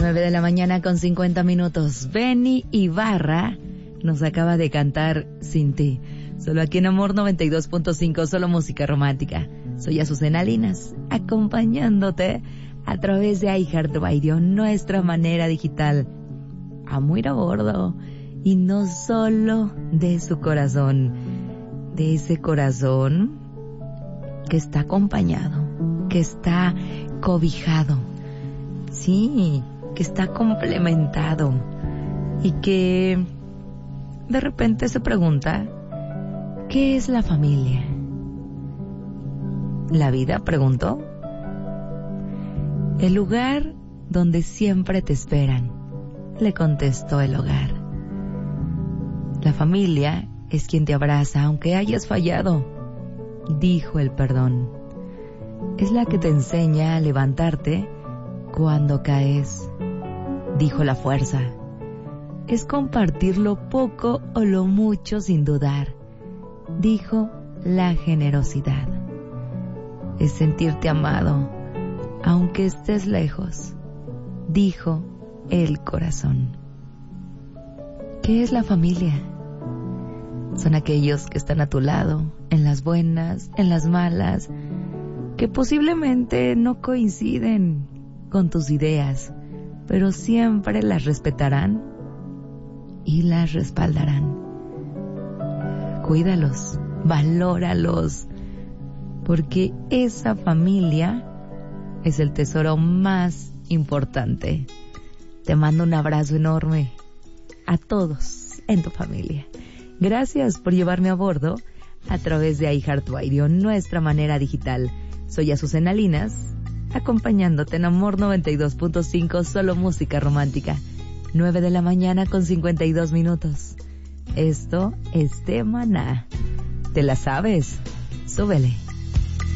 9 de la mañana con 50 minutos. Benny Ibarra nos acaba de cantar Sin ti. Solo aquí en Amor 92.5, solo música romántica. Soy Azucena Linas, acompañándote a través de iHeartRadio, nuestra manera digital. Amo ir a bordo, y no solo de su corazón, de ese corazón que está acompañado, que está cobijado, sí, que está complementado, y que de repente se pregunta, ¿qué es la familia? ¿La vida? Preguntó. El lugar donde siempre te esperan, le contestó el hogar. La familia es quien te abraza aunque hayas fallado, dijo el perdón. Es la que te enseña a levantarte cuando caes, dijo la fuerza. Es compartir lo poco o lo mucho sin dudar, dijo la generosidad. Es sentirte amado aunque estés lejos, dijo el corazón. ¿Qué es la familia? Son aquellos que están a tu lado, en las buenas, en las malas, que posiblemente no coinciden con tus ideas, pero siempre las respetarán y las respaldarán. Cuídalos, valóralos, porque esa familia es el tesoro más importante. Te mando un abrazo enorme a todos en tu familia. Gracias por llevarme a bordo a través de iHeartRadio, nuestra manera digital. Soy Azucena Linas, acompañándote en Amor 92.5, solo música romántica. 9 de la mañana con 52 minutos. Esto es Maná. ¿Te la sabes? Súbele.